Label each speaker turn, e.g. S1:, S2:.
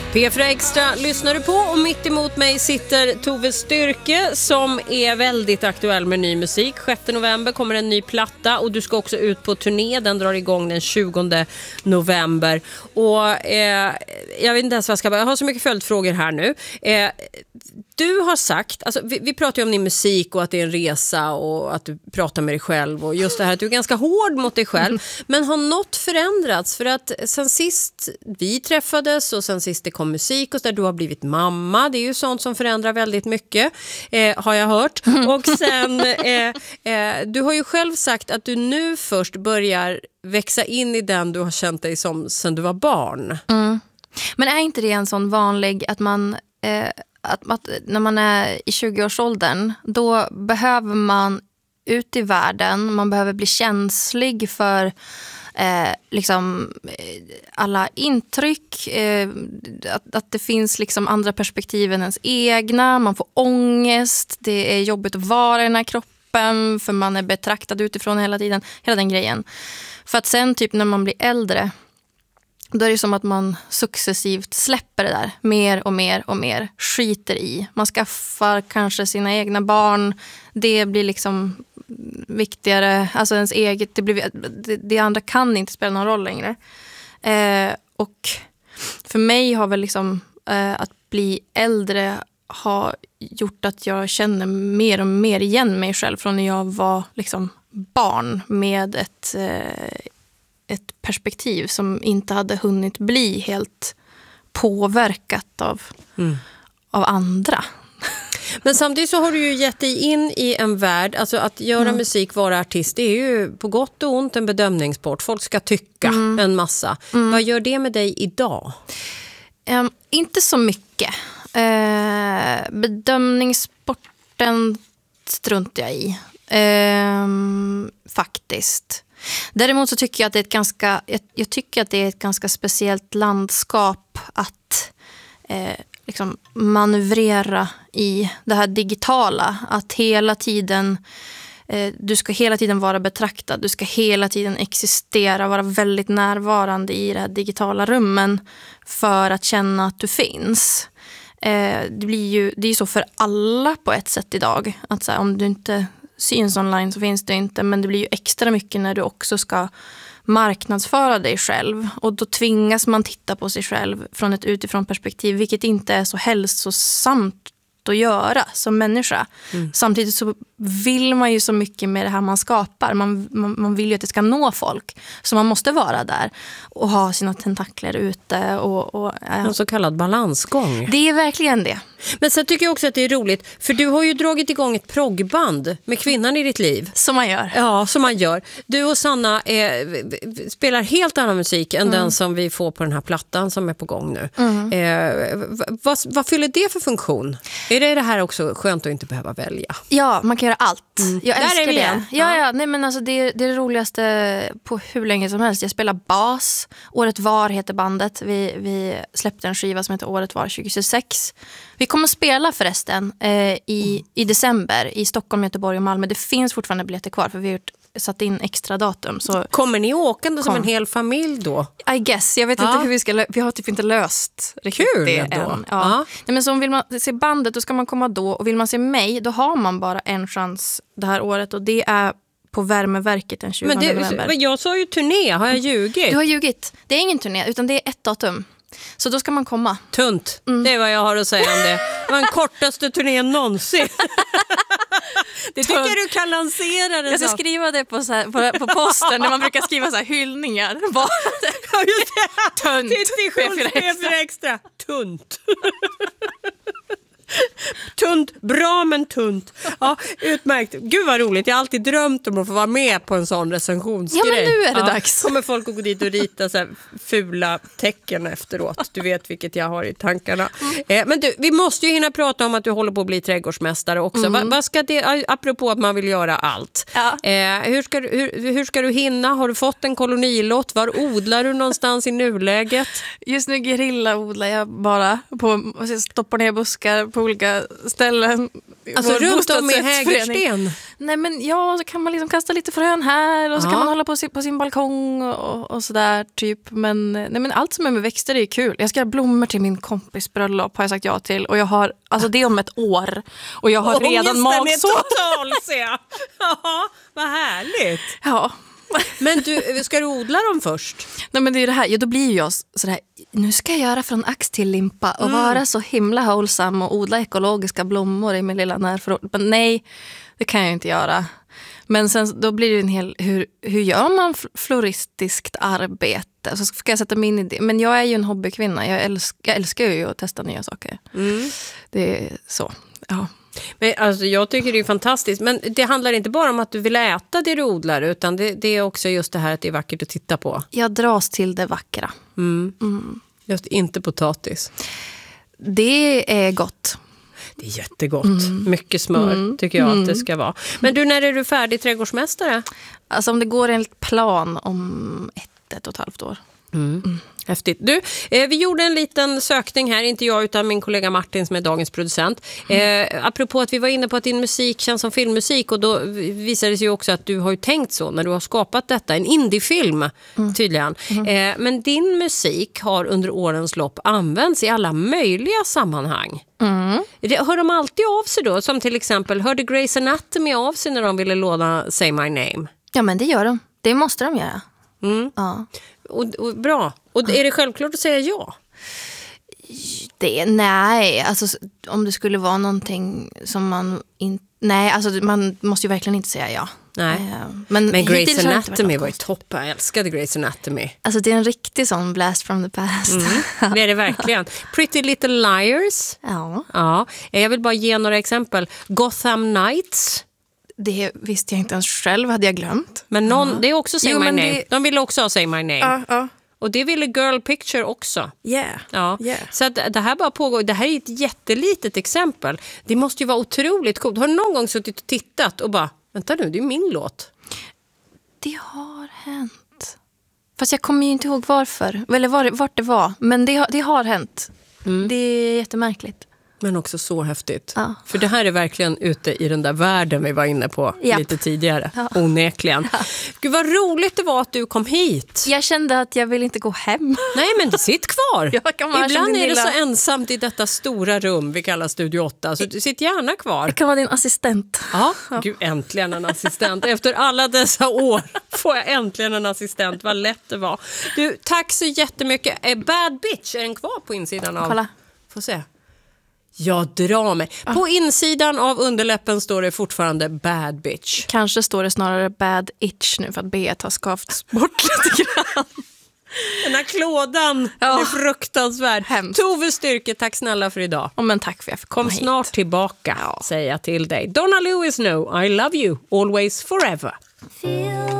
S1: P4 Extra lyssnar du på och mitt emot mig sitter Tove Styrke som är väldigt aktuell med ny musik. 6 november kommer en ny platta och du ska också ut på turné. Den drar igång den 20 november. Och jag vet inte ens vad jag ska börja. Jag har så mycket följdfrågor här nu. Du har sagt, alltså vi pratar ju om din musik och att det är en resa och att du pratar med dig själv och just det här att du är ganska hård mot dig själv. Men har något förändrats? För att sen sist vi träffades och sen sist det kom musik och så där, du har blivit mamma. Det är ju sånt som förändrar väldigt mycket, har jag hört. Och sen, du har ju själv sagt att du nu först börjar växa in i den du har känt dig som sen du var barn.
S2: Mm. Men är inte det en sån vanlig att man... Att när man är i 20-årsåldern då behöver man ut i världen, man behöver bli känslig för liksom alla intryck, att det finns liksom andra perspektiv än ens egna, man får ångest, det är jobbigt att vara i den här kroppen för man är betraktad utifrån hela tiden, hela den grejen. För att sen typ när man blir äldre då är det som att man successivt släpper det där mer och mer och mer, skiter i. Man skaffar kanske sina egna barn. Det blir liksom viktigare. Alltså ens eget, det andra kan inte spela någon roll längre. Och för mig har väl liksom att bli äldre har gjort att jag känner mer och mer igen mig själv från när jag var liksom barn med ett perspektiv som inte hade hunnit bli helt påverkat av andra. Men
S1: samtidigt så har du ju gett dig in i en värld, alltså att göra musik, vara artist, det är ju på gott och ont en bedömningssport. Folk ska tycka en massa. Vad gör det med dig idag?
S2: Inte så mycket. Bedömningssporten struntar jag i. Faktiskt. Däremot så tycker jag att det är ett ganska speciellt landskap att liksom manövrera i det här digitala, att hela tiden du ska hela tiden vara betraktad, du ska hela tiden existera, vara väldigt närvarande i det här digitala rummen för att känna att du finns. Det är ju så för alla på ett sätt idag, att så här, om du inte syns online så finns det inte, men det blir ju extra mycket när du också ska marknadsföra dig själv och då tvingas man titta på sig själv från ett utifrån perspektiv, vilket inte är så hälsosamt att göra som människa. Samtidigt så vill man ju så mycket med det här man skapar. Man vill ju att det ska nå folk. Så man måste vara där och ha sina tentakler ute.
S1: En så kallad balansgång.
S2: Det är verkligen det.
S1: Men sen tycker jag också att det är roligt, för du har ju dragit igång ett proggband med kvinnan i ditt liv.
S2: Som man gör.
S1: Ja, som man gör. Du och Sanna spelar helt annan musik än den som vi får på den här plattan som är på gång nu. Vad fyller det för funktion? Är det här också skönt att inte behöva välja?
S2: Ja, man kan göra allt. Jag älskar
S1: där är vi
S2: det.
S1: igen.
S2: Ja. Nej, men alltså det är det roligaste på hur länge som helst. Jag spelar bas. Året var heter bandet. Vi släppte en skiva som heter Året var 2026. Vi kommer att spela förresten i december i Stockholm, Göteborg och Malmö. Det finns fortfarande biljetter kvar för vi har satt in extra datum. Så
S1: kommer ni åkande som en hel familj då?
S2: I guess. Jag vet inte hur vi har typ inte löst riktigt det än. Ja. Nej, men så om vill man se bandet då ska man komma då, och vill man se mig då har man bara en chans det här året och det är på Värmeverket den 20 november.
S1: Men jag sa ju turné, har jag ljugit?
S2: Du har ljugit. Det är ingen turné utan det är ett datum. Så då ska man komma.
S1: Tunt, det är vad jag har att säga om det. Det var den kortaste turnén någonsin. Det tycker jag du kan lansera det.
S2: Jag ska skriva det på posten när man brukar skriva så här hyllningar.
S1: Ja, just det.
S2: Tunt.
S1: P4 Extra. Tunt. Tunt, bra men tunt. Ja, utmärkt. Gud vad roligt. Jag har alltid drömt om att få vara med på en sån recensionsgrej.
S2: Ja, men nu är det dags.
S1: Kommer folk att gå dit och rita så här fula tecken efteråt. Du vet vilket jag har i tankarna. Men du, vi måste ju hinna prata om att du håller på att bli trädgårdsmästare också. Vad ska det, apropå att man vill göra allt. Ja. Hur ska du hinna? Har du fått en kolonilott? Var odlar du någonstans i nuläget?
S2: Just nu gerilla odlar jag bara. Jag stoppar ner buskar på olika ställen.
S1: Alltså
S2: vår
S1: runt om i
S2: bostadsrättsförening.
S1: Hägersten?
S2: Nej, men ja, så kan man liksom kasta lite frön här och så kan man hålla på sin balkong och sådär typ. Men allt som är med växter är kul. Jag ska ha blommor till min kompis bröllop har jag sagt ja till. Och jag har, alltså det är om ett år. Och jag har redan magsår.
S1: Total, ser jag. Ja, vad härligt.
S2: Ja.
S1: Men du, ska du odla dem först?
S2: Nej, men det är det här. Ja, då blir jag sådär, nu ska jag göra från ax till limpa och vara så himla hållsam och odla ekologiska blommor i min lilla närförråd. Men nej, det kan jag inte göra. Men sen då blir det en hel, hur gör man floristiskt arbete? Så ska jag sätta mig in i det. Men jag är ju en hobbykvinna. Jag älskar ju att testa nya saker. Det är så, ja.
S1: Men alltså, jag tycker det är fantastiskt. Men det handlar inte bara om att du vill äta det du odlar, utan det är också just det här att det är vackert att titta på.
S2: Jag dras till det vackra.
S1: Just inte potatis.
S2: Det är gott.
S1: Det är jättegott. Mycket smör tycker jag att det ska vara. Men du, när är du färdig trädgårdsmästare?
S2: Alltså om det går enligt plan om 1,5 år.
S1: Häftigt. Du, vi gjorde en liten sökning här, inte jag utan min kollega Martin som är dagens producent. Apropå att vi var inne på att din musik känns som filmmusik, och då visade det sig ju också att du har ju tänkt så när du har skapat detta. En indiefilm tydligen. Men din musik har under årens lopp använts i alla möjliga sammanhang. Hör de alltid av sig då? Som till exempel, hörde Grey's Anatomy av sig när de ville låna Say My Name?
S2: Ja, men det gör de. Det måste de göra. Ja.
S1: Och bra. Och är det självklart att säga ja?
S2: Nej, alltså om det skulle vara någonting som man inte... Nej, alltså man måste ju verkligen inte säga ja.
S1: Nej.
S2: Men
S1: Grey's Anatomy var ju topp. Jag älskade Grey's Anatomy.
S2: Alltså det är en riktig sån blast from the past.
S1: Det är det verkligen. Pretty Little Liars. Ja. Jag vill bara ge några exempel. Gotham Knights.
S2: Det visste jag inte ens själv, hade jag glömt.
S1: Men det är också Say My Name. De ville också ha Say My Name. Och det ville Girl Picture också. Ja. Så att det här bara pågår. Det här är ett jättelitet exempel. Det måste ju vara otroligt coolt. Har du någon gång suttit och tittat och bara, vänta nu, det är min låt.
S2: Det har hänt. Fast jag kommer ju inte ihåg varför. Eller vart det var. Men det har hänt. Det är jättemärkligt.
S1: Men också så häftigt.
S2: Ja.
S1: För det här är verkligen ute i den där världen vi var inne på lite tidigare. Ja. Onekligen. Gud, vad roligt det var att du kom hit.
S2: Jag kände att jag vill inte gå hem.
S1: Nej, men det sitt kvar. Ibland är det så
S2: lilla...
S1: ensamt i detta stora rum vi kallar Studio 8. Så du sitter gärna kvar.
S2: Jag kan vara din assistent.
S1: Ja. Gud, äntligen en assistent. Efter alla dessa år får jag äntligen en assistent. Vad lätt det var. Du, tack så jättemycket. Bad Bitch, är den kvar på insidan av...
S2: Kolla.
S1: Får se. Jag drar mig. På insidan av underläppen står det fortfarande Bad Bitch.
S2: Kanske står det snarare Bad Itch nu för att B har skavts bort lite grann.
S1: Den här klådan är fruktansvärd.
S2: Hemskt.
S1: Tove Styrke, tack snälla för idag.
S2: Men tack för att jag fick komma
S1: hit. Kom snart tillbaka, säger jag till dig. Donna Lewis, no, I love you, always, forever.